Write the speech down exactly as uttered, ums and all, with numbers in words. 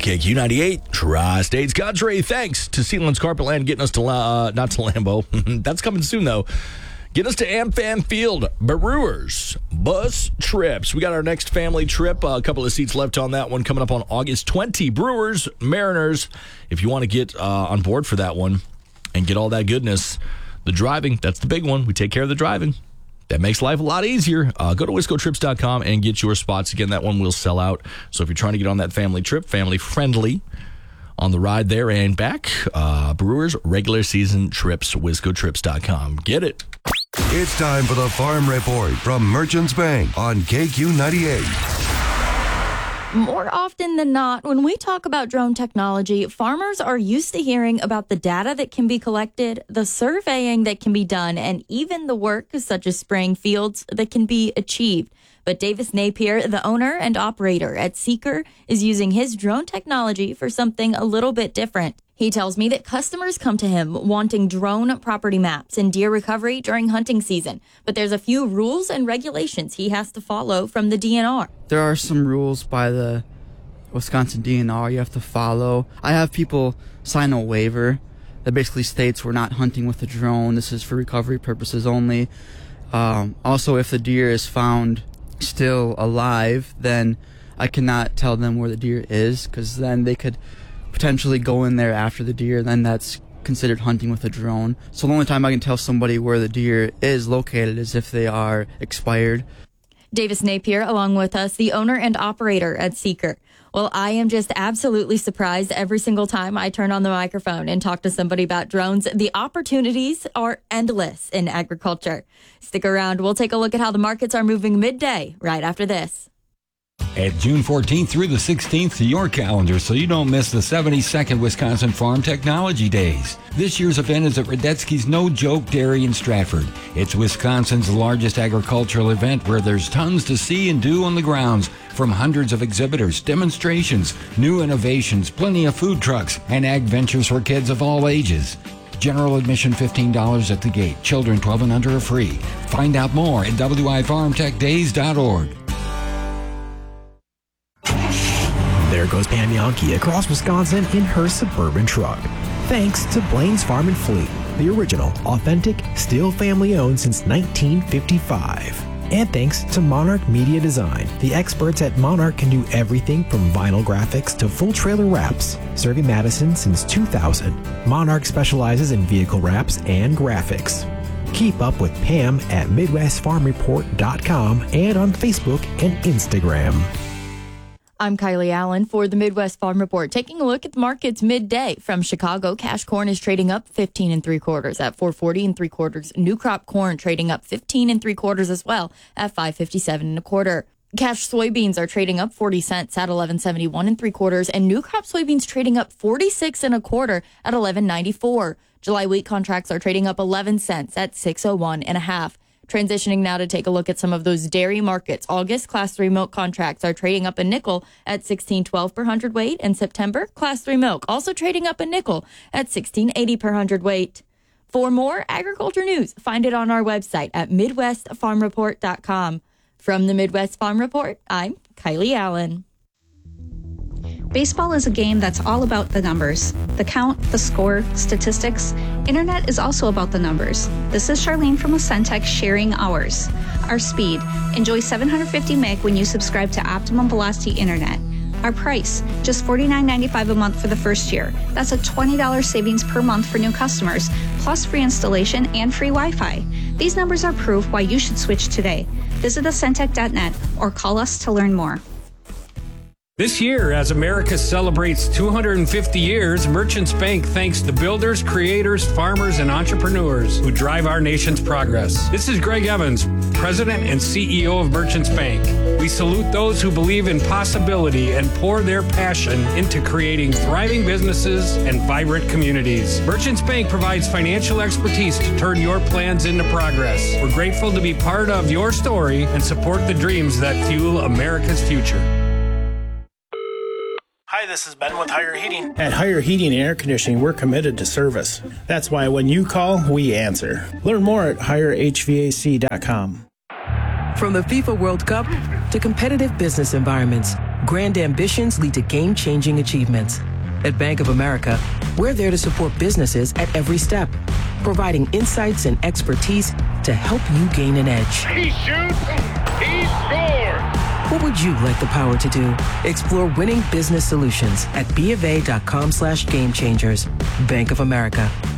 K Q ninety-eight, Tri-States Country. Thanks to Sealands Carpetland getting us to, uh, not to Lambeau. That's coming soon, though. Get us to AmFam Field, Brewers, bus trips. We got our next family trip. Uh, a couple of seats left on that one coming up on August twentieth. Brewers, Mariners. If you want to get uh, on board for that one and get all that goodness, the driving, that's the big one. We take care of the driving. That makes life a lot easier. Uh, go to wisco trips dot com and get your spots. Again, that one will sell out. So if you're trying to get on that family trip, family friendly, on the ride there and back, uh, Brewers regular season trips, wisco trips dot com. Get it. It's time for the Farm Report from Merchants Bank on K Q ninety-eight. More often than not, when we talk about drone technology, farmers are used to hearing about the data that can be collected, the surveying that can be done, and even the work, such as spraying fields, that can be achieved. But Davis Napier, the owner and operator at Seeker, is using his drone technology for something a little bit different. He tells me that customers come to him wanting drone property maps and deer recovery during hunting season. But there's a few rules and regulations he has to follow from the D N R. There are some rules by the Wisconsin D N R you have to follow. I have people sign a waiver that basically states we're not hunting with a drone. This is for recovery purposes only. Um, also, if the deer is found still alive, then I cannot tell them where the deer is, because then they could potentially go in there after the deer. Then that's considered hunting with a drone. So the only time I can tell somebody where the deer is located is if they are expired. Davis Napier, along with us, the owner and operator at Seeker. Well, I am just absolutely surprised every single time I turn on the microphone and talk to somebody about drones. The opportunities are endless in agriculture. Stick around. We'll take a look at how the markets are moving midday right after this. Add June fourteenth through the sixteenth to your calendar so you don't miss the seventy-second Wisconsin Farm Technology Days. This year's event is at Radetzky's No Joke Dairy in Stratford. It's Wisconsin's largest agricultural event where there's tons to see and do on the grounds, from hundreds of exhibitors, demonstrations, new innovations, plenty of food trucks, and ag ventures for kids of all ages. General admission fifteen dollars at the gate. Children twelve and under are free. Find out more at w i farm tech days dot org. There goes Pam Yankee across Wisconsin in her Suburban truck. Thanks to Blaine's Farm and Fleet, the original, authentic, still family-owned since nineteen fifty-five. And thanks to Monarch Media Design. The experts at Monarch can do everything from vinyl graphics to full trailer wraps. Serving Madison since two thousand, Monarch specializes in vehicle wraps and graphics. Keep up with Pam at midwest farm report dot com and on Facebook and Instagram. I'm Kylie Allen for the Midwest Farm Report. Taking a look at the markets midday from Chicago. Cash corn is trading up fifteen and three quarters at four forty and three quarters. New crop corn trading up fifteen and three quarters as well at five fifty-seven and a quarter. Cash soybeans are trading up forty cents at eleven seventy-one and three quarters, and new crop soybeans trading up forty-six and a quarter at eleven ninety-four. July wheat contracts are trading up eleven cents at six oh one and a half. Transitioning now to take a look at some of those dairy markets. August Class three milk contracts are trading up a nickel at sixteen twelve per hundredweight, and September Class three milk also trading up a nickel at sixteen eighty per hundredweight. For more agriculture news, find it on our website at midwest farm report dot com. From the Midwest Farm Report, I'm Kylie Allen. Baseball is a game that's all about the numbers. The count, the score, statistics. Internet is also about the numbers. This is Charlene from Ascentech sharing ours. Our speed. Enjoy seven hundred fifty meg when you subscribe to Optimum Velocity Internet. Our price, just forty-nine ninety-five a month for the first year. That's a twenty dollars savings per month for new customers, plus free installation and free Wi-Fi. These numbers are proof why you should switch today. Visit ascentech dot net or call us to learn more. This year, as America celebrates two hundred fifty years, Merchants Bank thanks the builders, creators, farmers, and entrepreneurs who drive our nation's progress. This is Greg Evans, President and C E O of Merchants Bank. We salute those who believe in possibility and pour their passion into creating thriving businesses and vibrant communities. Merchants Bank provides financial expertise to turn your plans into progress. We're grateful to be part of your story and support the dreams that fuel America's future. Hi, this is Ben with Higher Heating. At Higher Heating and Air Conditioning, we're committed to service. That's why when you call, we answer. Learn more at higher h v a c dot com. From the FIFA World Cup to competitive business environments, Grand ambitions lead to game-changing achievements. At Bank of America, we're there to support businesses at every step, providing insights and expertise to help you gain an edge. He shoots, he scores! What would you like the power to do? Explore winning business solutions at B of A dot com slash game changers. Bank of America.